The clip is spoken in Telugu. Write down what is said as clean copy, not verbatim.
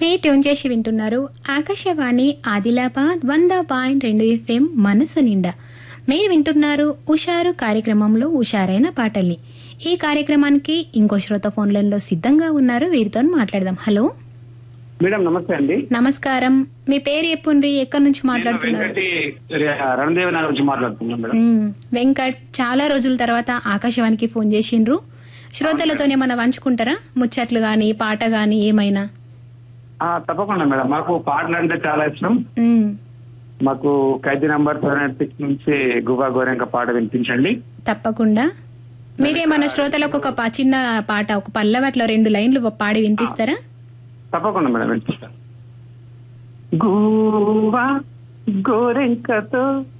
ట్యూన్ చేసి వింటున్నారు ఆకాశవాణి ఆదిలాబాద్ 100.2 FM మనసు నిండా. మీరు వింటున్నారు ఉషారు కార్యక్రమంలో ఉషారైన పాటల్ని. ఈ కార్యక్రమానికి ఇంకో శ్రోత ఫోన్లలో సిద్ధంగా ఉన్నారు, వీరితో మాట్లాడదాం. హలో మేడం, నమస్తే అండి. నమస్కారం. మీ పేరు చెప్పుండ్రి, ఎక్కడి నుంచి మాట్లాడుతున్నారు? రణదేవి నగర్ నుంచి మాట్లాడుతున్నాం మేడం. వెంకట్, చాలా రోజుల తర్వాత ఆకాశవాణికి ఫోన్ చేసిండ్రు. శ్రోతలతో ఏమైనా పంచుకుంటారా? ముచ్చట్లు గాని, పాట గాని ఏమైనా? తప్పకుండా మేడం, మాకు పాటలు అంటే చాలా ఇష్టం. మాకు ఖైదీ నంబర్ 796 నుంచి గుబా గోరెంక పాట వినిపించండి. తప్పకుండా. మీరేమన్నా శ్రోతలకు ఒక చిన్న పాట, ఒక పల్లవట్లో 2 లైన్లు పాడి వినిపిస్తారా? తప్పకుండా మేడం, వినిపిస్తాను. గువా గోరెంకతో